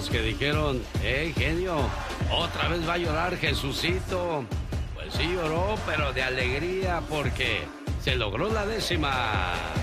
los que dijeron, genio, otra vez va a llorar Jesucito. Pues sí lloró, pero de alegría porque se logró la 10ª.